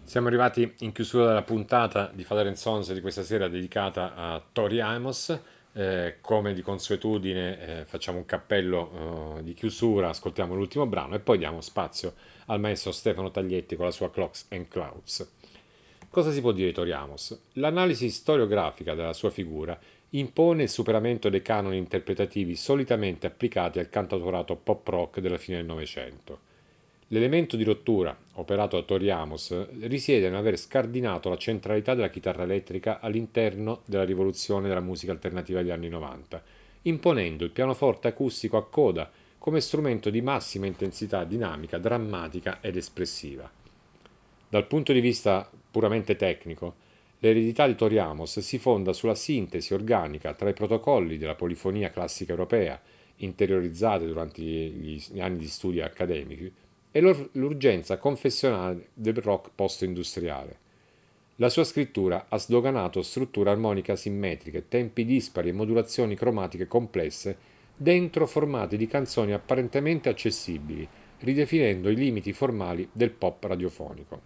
Siamo arrivati in chiusura della puntata di Father and Sons di questa sera dedicata a Tori Amos. Come di consuetudine facciamo un cappello di chiusura, ascoltiamo l'ultimo brano e poi diamo spazio al maestro Stefano Taglietti con la sua Clocks and Clouds. Cosa si può dire di Tori Amos? L'analisi storiografica della sua figura impone il superamento dei canoni interpretativi solitamente applicati al cantautorato pop rock della fine del Novecento. L'elemento di rottura, operato da Tori Amos, risiede nell'aver scardinato la centralità della chitarra elettrica all'interno della rivoluzione della musica alternativa degli anni 90, imponendo il pianoforte acustico a coda come strumento di massima intensità dinamica, drammatica ed espressiva. Dal punto di vista puramente tecnico, l'eredità di Tori Amos si fonda sulla sintesi organica tra i protocolli della polifonia classica europea, interiorizzati durante gli anni di studi accademici, e l'urgenza confessionale del rock post-industriale. La sua scrittura ha sdoganato strutture armoniche asimmetriche, tempi dispari e modulazioni cromatiche complesse dentro formati di canzoni apparentemente accessibili, ridefinendo i limiti formali del pop radiofonico.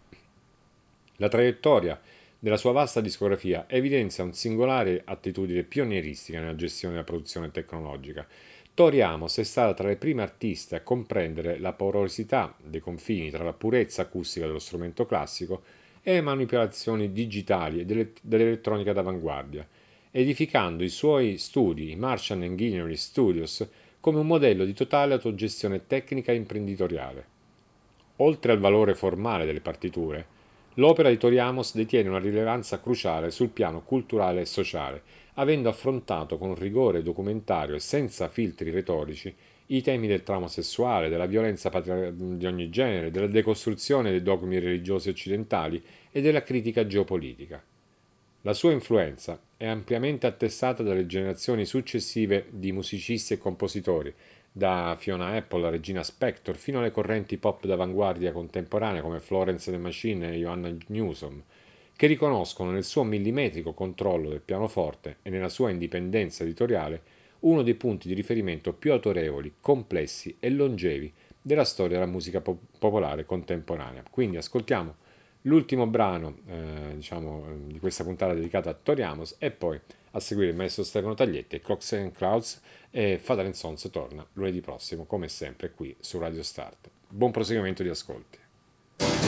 La traiettoria della sua vasta discografia evidenzia una singolare attitudine pionieristica nella gestione della produzione tecnologica. Tori Amos è stata tra le prime artiste a comprendere la porosità dei confini tra la purezza acustica dello strumento classico e le manipolazioni digitali e dell'elettronica d'avanguardia, edificando i suoi studi, i Marshall Engineering Studios, come un modello di totale autogestione tecnica e imprenditoriale. Oltre al valore formale delle partiture, l'opera di Tori Amos detiene una rilevanza cruciale sul piano culturale e sociale, avendo affrontato con rigore documentario e senza filtri retorici i temi del trauma sessuale, della violenza di ogni genere, della decostruzione dei dogmi religiosi occidentali e della critica geopolitica. La sua influenza è ampiamente attestata dalle generazioni successive di musicisti e compositori, da Fiona Apple a Regina Spektor fino alle correnti pop d'avanguardia contemporanea come Florence and the Machine e Johanna Newsom, che riconoscono nel suo millimetrico controllo del pianoforte e nella sua indipendenza editoriale uno dei punti di riferimento più autorevoli, complessi e longevi della storia della musica popolare contemporanea. Quindi ascoltiamo l'ultimo brano di questa puntata dedicata a Tori Amos e poi a seguire il maestro Stefano Taglietti e Clocks and Clouds, e Father and Sons torna lunedì prossimo come sempre qui su Radio Start. Buon proseguimento di ascolti.